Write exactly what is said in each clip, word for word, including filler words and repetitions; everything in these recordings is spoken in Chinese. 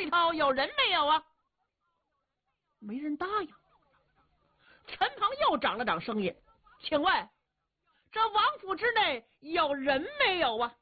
里头有人没有啊？没人答应。陈鹏又长了长声音，请问这王府之内有人没有啊？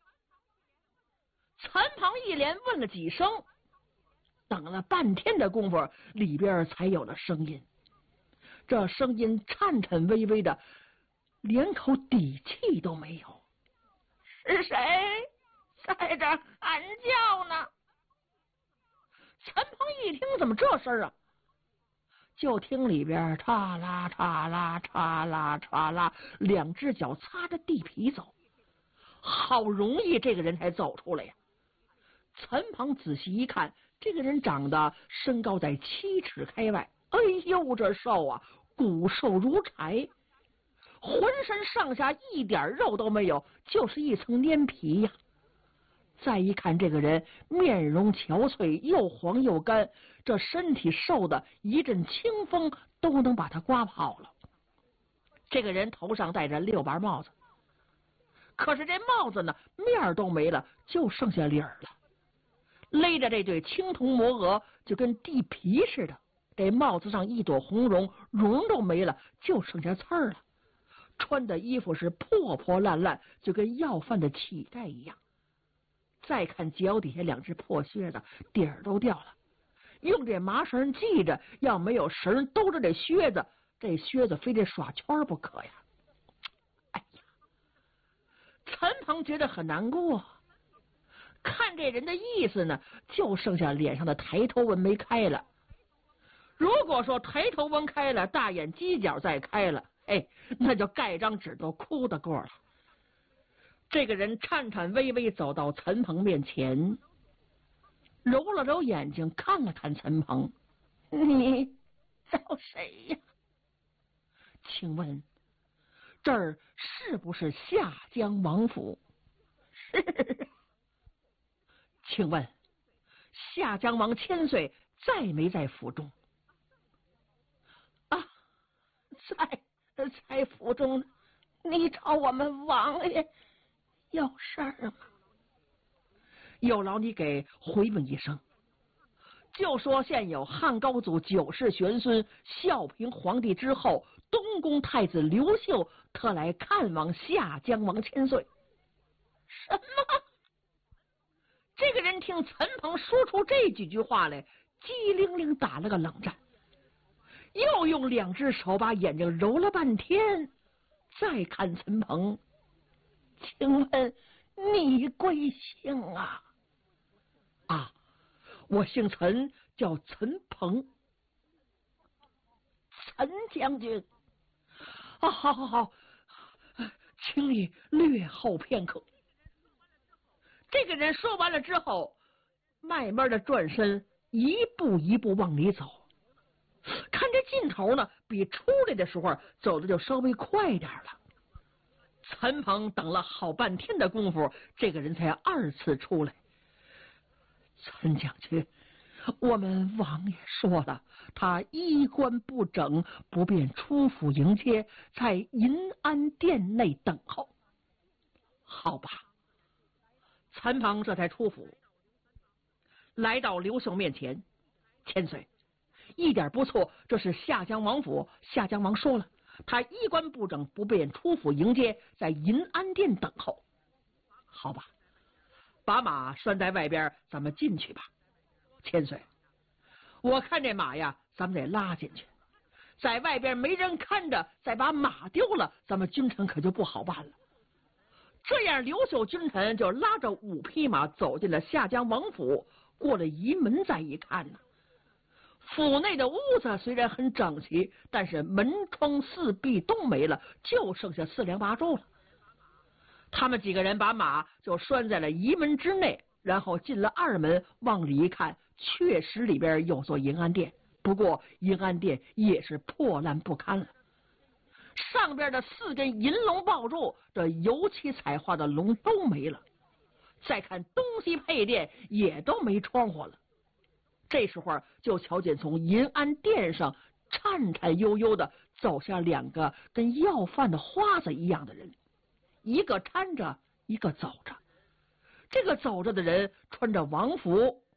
陈鹏一连问了几声，等了半天的功夫，里边才有了声音。这声音颤颤巍巍的，连口底气都没有。是谁在这喊叫呢？陈鹏一听，怎么这声啊？就听里边嚓啦嚓啦嚓啦嚓啦，两只脚擦着地皮走，好容易这个人才走出来呀。陈鹏仔细一看，这个人长得身高在七尺开外，哎呦，这瘦啊，骨瘦如柴，浑身上下一点肉都没有，就是一层粘皮呀。再一看这个人面容憔悴，又黄又干，这身体瘦的一阵清风都能把他刮跑了。这个人头上戴着六瓣帽子，可是这帽子呢面都没了，就剩下理儿了。勒着这对青铜磨额，就跟地皮似的。这帽子上一朵红绒，绒都没了，就剩下刺儿了。穿的衣服是破破烂烂，就跟要饭的乞丐一样。再看脚底下两只破靴子，底儿都掉了，用这麻绳系着，要没有绳兜着这靴子，这靴子非得耍圈不可呀！哎呀，陈鹏觉得很难过。看这人的意思呢，就剩下脸上的抬头纹没开了。如果说抬头纹开了，大眼犄角再开了，哎，那就盖张纸都哭得过了。这个人颤颤巍巍走到陈鹏面前，揉了揉眼睛，看了看陈鹏：“你找谁呀？请问这儿是不是下江王府？”“是。”“请问下江王千岁在没在府中？”“啊，在，在府中。你找我们王爷有事儿吗？”“有劳你给回问一声，就说现有汉高祖九世玄孙孝平皇帝之后，东宫太子刘秀特来看望下江王千岁。”“什么？”这个人听陈鹏说出这几句话来，机灵灵打了个冷战，又用两只手把眼睛揉了半天，再看陈鹏：“请问你贵姓啊？”“啊，我姓陈，叫陈鹏。”“陈将军。”“啊，好好好，请你略后片刻。”这个人说完了之后，慢慢的转身，一步一步往里走。看这劲头呢，比出来的时候走的就稍微快一点了。陈鹏等了好半天的功夫，这个人才二次出来。“陈将军，我们王爷说了，他衣冠不整，不便出府迎接，在银安殿内等候。”“好吧。”陈鹏这才出府，来到刘秀面前：“千岁，一点不错，这是下江王府。下江王说了，他衣冠不整，不便出府迎接，在银安殿等候。”“好吧，把马拴在外边，咱们进去吧。”“千岁，我看这马呀，咱们得拉进去，在外边没人看着，再把马丢了，咱们君臣可就不好办了。”这样，刘秀君臣就拉着五匹马走进了下江王府。过了仪门，再一看呢，府内的屋子虽然很整齐，但是门窗四壁都没了，就剩下四梁八柱了。他们几个人把马就拴在了仪门之内，然后进了二门，往里一看，确实里边有座银安殿，不过银安殿也是破烂不堪了。上边的四根银龙抱柱，这油漆彩画的龙都没了。再看东西配殿也都没窗户了。这时候就瞧见从银安殿上颤颤悠悠的走下两个跟要饭的花子一样的人，一个搀着，一个走着。这个走着的人穿着王服，